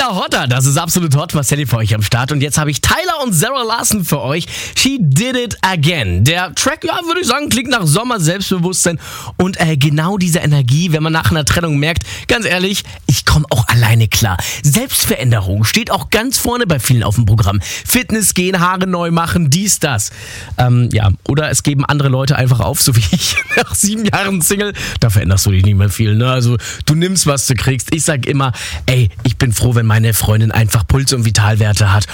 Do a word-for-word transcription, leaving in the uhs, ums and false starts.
Tyler Hodder, das ist absolut hot, Marcelli für euch am Start. Und jetzt habe ich Tyler und Sarah Larson für euch. She Did It Again. Der Track, ja, würde ich sagen, klingt nach Sommer, Selbstbewusstsein und äh, genau diese Energie, wenn man nach einer Trennung merkt, ganz ehrlich, ich komme auch alleine klar. Selbstveränderung steht auch ganz vorne bei vielen auf dem Programm. Fitness gehen, Haare neu machen, dies, das. Ähm, ja, oder es geben andere Leute einfach auf, so wie ich nach sieben Jahren Single. Da veränderst du dich nicht mehr viel, ne? Also du nimmst, was du kriegst. Ich sag immer, ey, ich bin froh, wenn meine Freundin einfach Puls und Vitalwerte hat